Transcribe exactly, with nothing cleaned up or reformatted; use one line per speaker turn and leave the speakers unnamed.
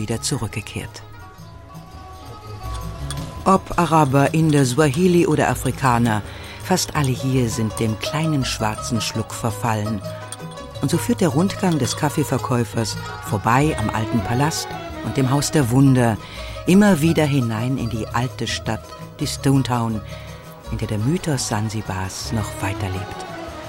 wieder zurückgekehrt. Ob Araber, Inder, Swahili oder Afrikaner, fast alle hier sind dem kleinen schwarzen Schluck verfallen. Und so führt der Rundgang des Kaffeeverkäufers vorbei am alten Palast und dem Haus der Wunder immer wieder hinein in die alte Stadt, die Stone Town, in der der Mythos Sansibars noch weiterlebt.